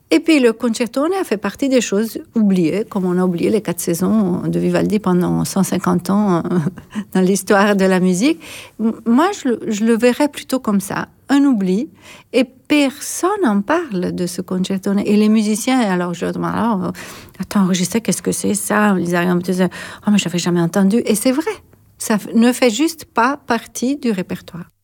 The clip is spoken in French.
Et puis le concertone a fait partie des choses oubliées, comme on a oublié les 4 saisons de Vivaldi pendant 150 ans dans l'histoire de la musique. Moi, je le verrais plutôt comme ça, un oubli, et personne n'en parle de ce concertone. Et les musiciens, alors je leur demande, alors, attends, enregistré, qu'est-ce que c'est ça? Ils arrivent à me dire, oh, mais je n'avais jamais entendu. Et c'est vrai, ça ne fait juste pas partie du répertoire.